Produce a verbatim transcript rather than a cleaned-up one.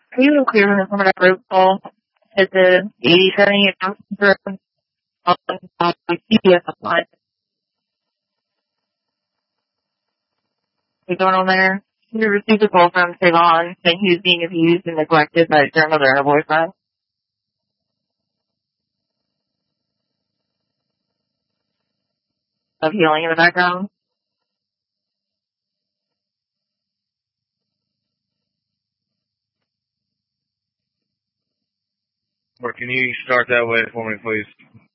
Are you clear when some of that road call at the eighty seventy room on the C B S line? What's going on there? We received a call from Savon saying he was being abused and neglected by his grandmother and her boyfriend. Of healing in the background. Or can you start that way for me, please?